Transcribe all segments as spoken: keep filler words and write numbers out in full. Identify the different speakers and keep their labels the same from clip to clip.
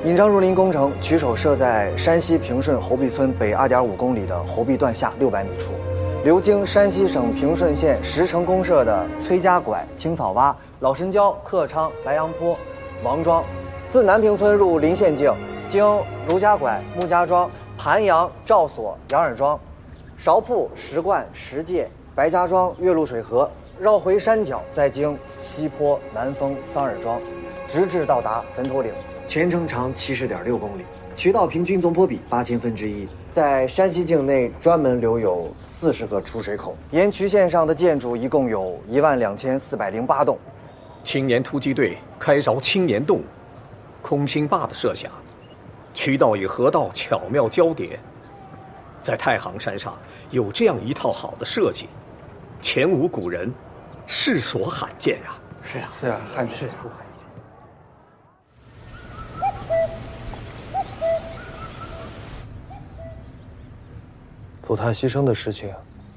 Speaker 1: 引章入林工程取手设在山西平顺侯壁村北二点五公里的侯壁段下六百米处，流经山西省平顺县石城公社的崔家拐、青草洼、老神交、客昌、白杨坡、王庄，自南平村入临县境，经卢家拐、穆家庄、盘阳、赵所、杨耳庄、芍铺、石冠、石界、白家庄、岳麓水河，绕回山脚，再经西坡、南丰、桑耳庄，直至到达坟头岭，全程长七十点六公里，渠道平均总坡比八千分之一。在山西境内专门留有四十个出水口，沿渠线上的建筑一共有一万两千四百零八栋。
Speaker 2: 青年突击队开凿青年洞，空心坝的设想，渠道与河道巧妙交叠，在太行山上有这样一套好的设计，前无古人，世所罕见呀！
Speaker 3: 是啊，
Speaker 1: 是啊，罕
Speaker 3: 是。
Speaker 4: 祖太牺牲的事情，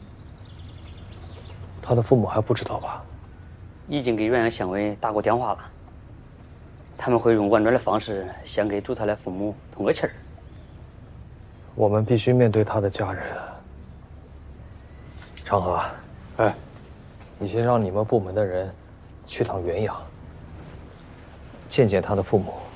Speaker 4: 他的父母还不知道吧？
Speaker 5: 已经给远洋县委打过电话了，他们会用婉转的方式先给朱太的父母通个气儿。
Speaker 4: 我们必须面对他的家人。长河，
Speaker 3: 哎，
Speaker 4: 你先让你们部门的人去趟原阳，见见他的父母。